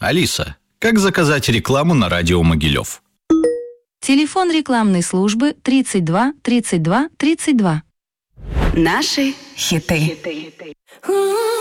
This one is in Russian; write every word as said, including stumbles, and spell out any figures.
Алиса, как заказать рекламу на радио Могилев? Телефон рекламной службы тридцать два тридцать два тридцать два. Наши хиты.